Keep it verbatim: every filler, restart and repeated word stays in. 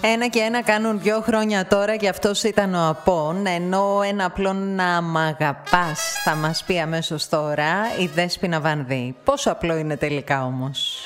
Ένα και ένα κάνουν δυο χρόνια τώρα και αυτός ήταν ο Απών, ενώ ένα απλό να μ' αγαπάς θα μας πει αμέσως τώρα η Δέσποινα Βανδύ. Πόσο απλό είναι τελικά όμως.